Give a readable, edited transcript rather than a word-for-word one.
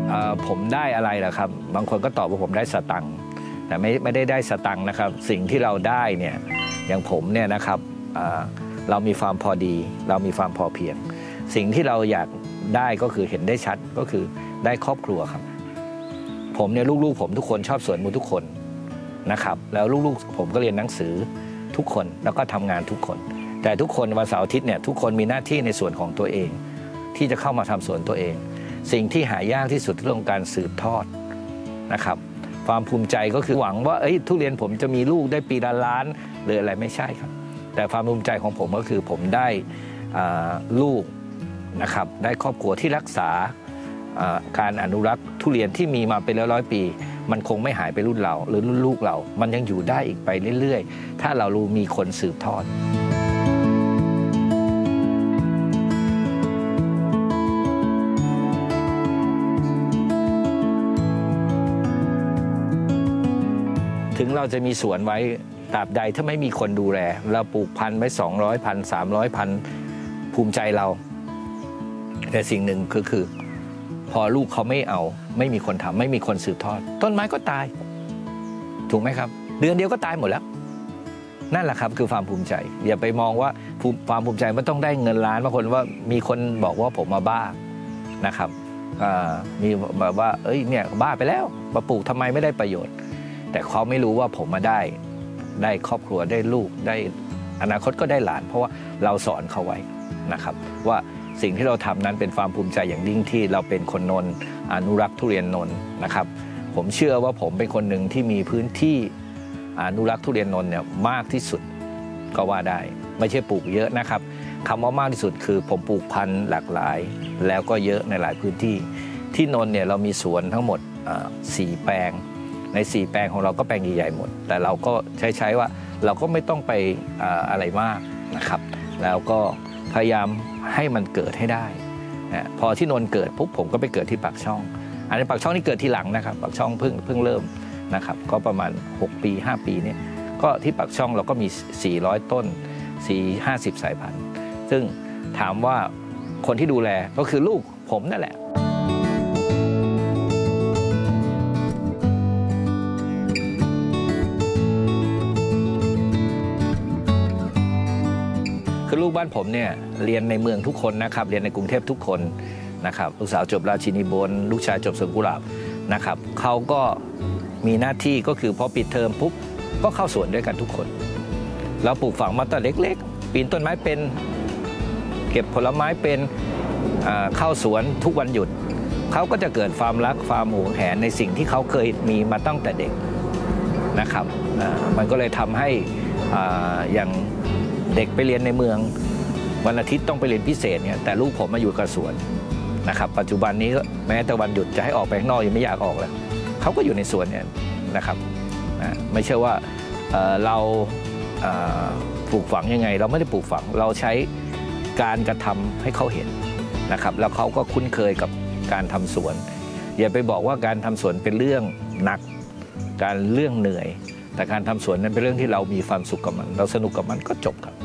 ผมได้อะไรล่ะครับบางคนก็ตอบว่าผมได้สตังค์แต่ไม่ได้สตังค์นะครับสิ่งที่เราได้เนี่ยอย่างผมเนี่ยนะครับเรามีความพอดีเรามีความพอเพียงสิ่งที่เราอยากได้ก็คือเห็นได้ชัดก็คือได้ครอบครัวครับผมเนี่ยลูกๆผมทุกคนชอบสวนมูทุกคนนะครับแล้วลูกๆผมก็เรียนหนังสือทุกคนแล้วก็ทำงานทุกคนแต่ทุกคนวันเสาร์อาทิตย์เนี่ยทุกคนมีหน้าที่ในส่วนของตัวเองที่จะเข้ามาทำสวนตัวเองสิ่งที่หายากที่สุดเรื่องการสืบทอดนะครับความภูมิใจก็คือหวังว่าทุเรียนผมจะมีลูกได้ปีละล้านหรืออะไรไม่ใช่ครับแต่ความภูมิใจของผมก็คือผมได้ลูกนะครับได้ครอบครัวที่รักษาการอนุรักษ์ทุเรียนที่มีมาเป็นร้อยๆปีมันคงไม่หายไปรุ่นเราหรือรุ่นลูกเรามันยังอยู่ได้อีกไปเรื่อยๆถ้าเรารู้มีคนสืบทอดถึงเราจะมีสวนไว้ตราบใดถ้าไม่มีคนดูแลเราปลูกพันธุ์ไว้200 พัน 300 พันภูมิใจเราแต่สิ่งหนึ่งคือพอลูกเขาไม่เอาไม่มีคนทำไม่มีคนสืบทอดต้นไม้ก็ตายถูกไหมครับเดือนเดียวก็ตายหมดแล้วนั่นแหละครับคือความภูมิใจอย่าไปมองว่าความภูมิใจมันต้องได้เงินล้านบางคนว่ามีคนบอกว่าผมมาบ้านะครับมีแบบว่าเนี่ยบ้าไปแล้วมาปลูกทำไมไม่ได้ประโยชน์แต่เขาไม่รู้ว่าผมมาได้ครอบครัวได้ลูกได้อนาคตก็ได้หลานเพราะว่าเราสอนเขาไว้นะครับว่าสิ่งที่เราทำนั้นเป็นความภูมิใจอย่างยิ่งที่เราเป็นคนนนท์อนุรักษ์ทุเรียนนนท์นะครับผมเชื่อว่าผมเป็นคนหนึ่งที่มีพื้นที่อนุรักษ์ทุเรียนนนท์เนี่ยมากที่สุดก็ว่าได้ไม่ใช่ปลูกเยอะนะครับคำว่ามากที่สุดคือผมปลูกพันธุ์หลากหลายแล้วก็เยอะในหลายพื้นที่ที่นนท์เนี่ยเรามีสวนทั้งหมด4 แปลงใน4 แปลงของเราก็แปลงใหญ่ๆหมดแต่เราก็ใช้ว่าเราก็ไม่ต้องไปอะไรมากนะครับแล้วก็พยายามให้มันเกิดให้ได้นะพอที่นนท์เกิดปุ๊บผมก็ไปเกิดที่ปากช่องอันนี้ปากช่องนี่เกิดทีหลังนะครับปากช่องเพิ่งเริ่มนะครับก็ประมาณ6 ปี 5 ปีเนี่ยก็ที่ปากช่องเราก็มี400 ต้น50 สายพันธุ์ซึ่งถามว่าคนที่ดูแลก็คือลูกผมนั่นแหละคือลูกบ้านผมเนี่ยเรียนในเมืองทุกคนนะครับเรียนในกรุงเทพทุกคนนะครับลูกสาวจบราชินีบนลูกชายจบสวนกุหลาบนะครับเขาก็มีหน้าที่ก็คือพอปิดเทอมปุ๊บก็เข้าสวนด้วยกันทุกคนเราปลูกฝังมาตั้งเล็กๆปีนต้นไม้เป็นเก็บผลไม้เป็นเข้าสวนทุกวันหยุดเขาก็จะเกิดความรักความหวงแหนในสิ่งที่เขาเคยมีมาตั้งแต่เด็กนะครับมันก็เลยทำให้อย่างเด็กไปเรียนในเมืองวันอาทิตย์ต้องไปเรียนพิเศษเนี่ยแต่ลูกผมมาอยู่กับสวนนะครับปัจจุบันนี้แม้แต่วันหยุดจะให้ออกไปข้างนอกยังไม่อยากออกเลยเขาก็อยู่ในสวนเนี่ยนะครับไม่ใช่ว่าเราปลูกฝังยังไงเราไม่ได้ปลูกฝังเราใช้การกระทำให้เขาเห็นนะครับแล้วเขาก็คุ้นเคยกับการทำสวนอย่าไปบอกว่าการทำสวนเป็นเรื่องหนักเรื่องเหนื่อยแต่การทำสวนนั้นเป็นเรื่องที่เรามีความสุขกับมันเราสนุกกับมันก็จบครับ